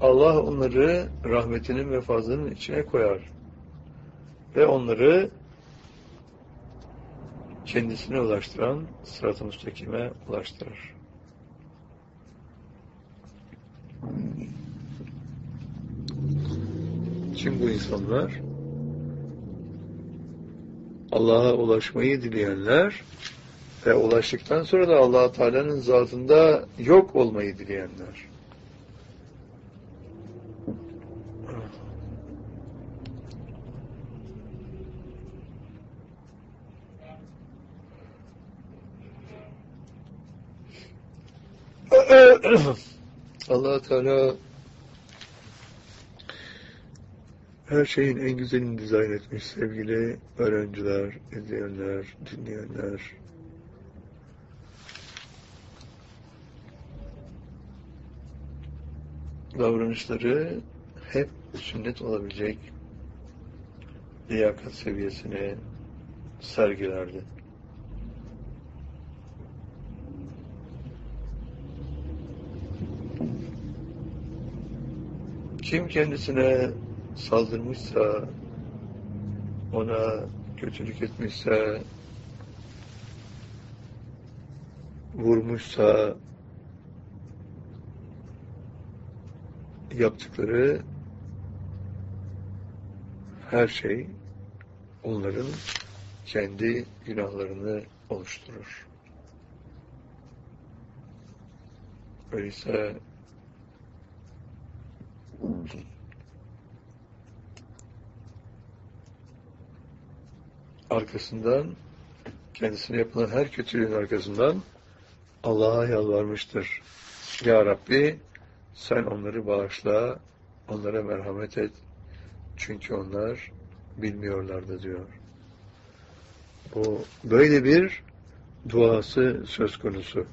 Allah onları rahmetinin ve fazlının içine koyar ve onları kendisine ulaştıran sırat-ı müstakime ulaştırır. Kim bu insanlar? Allah'a ulaşmayı dileyenler ve ulaştıktan sonra da Allah Teala'nın zatında yok olmayı dileyenler. Allah Teala her şeyin en güzelini dizayn etmiş sevgili öğrenciler, izleyenler, dinleyenler. Davranışları hep sünnet olabilecek liyakat seviyesini sergilerdi. Kim kendisine saldırmışsa, ona kötülük etmişse, vurmuşsa, yaptıkları her şey onların kendi günahlarını oluşturur. Öyleyse arkasından, kendisine yapılan her kötülüğün arkasından Allah'a yalvarmıştır. Ya Rabbi, sen onları bağışla, onlara merhamet et. Çünkü onlar bilmiyorlardı diyor. Bu böyle bir duası söz konusu.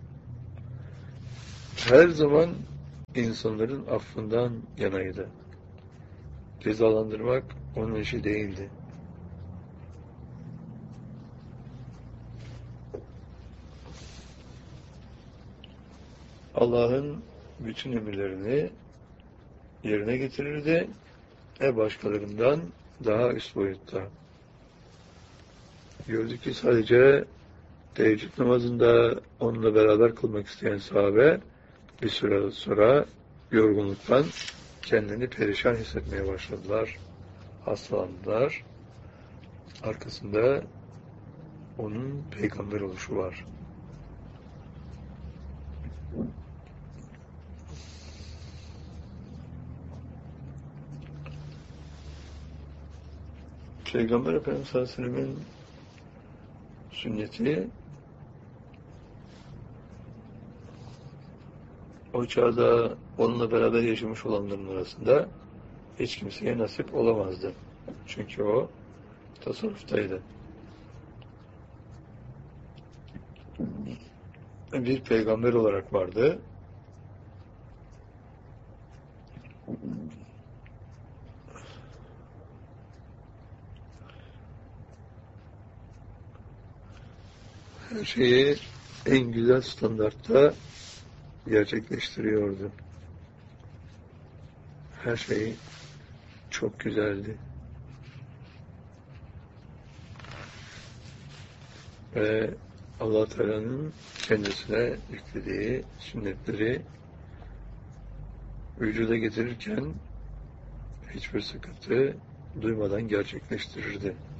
Her zaman insanların affından yanaydı. Cezalandırmak onun işi değildi. Allah'ın bütün emirlerini yerine getirirdi ve başkalarından daha üst boyutta. Gördük ki sadece teheccüd namazında onunla beraber kılmak isteyen sahabe bir süre sonra yorgunluktan kendini perişan hissetmeye başladılar. Hastalandılar. Arkasında onun peygamber oluşu var. Peygamber Efendimiz sallallahu aleyhi ve sellem'in sünneti o çağda onunla beraber yaşamış olanların arasında hiç kimseye nasip olamazdı. Çünkü o tasavvuftaydı. Bir peygamber olarak vardı. Her şeyi en güzel standartta gerçekleştiriyordu. Her şey çok güzeldi. Ve Allah Teala'nın kendisine yüklediği sünnetleri vücuda getirirken hiçbir sıkıntı duymadan gerçekleştirirdi.